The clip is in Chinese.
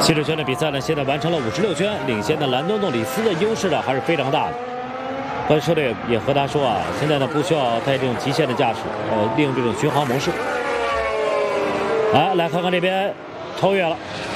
7十圈的比赛呢，现在完成了56圈，领先的兰东诺里斯的优势呢还是非常大的。关社队也和他说啊，现在呢不需要带这种极限的驾驶，利用这种巡航模式。来看看这边超越了。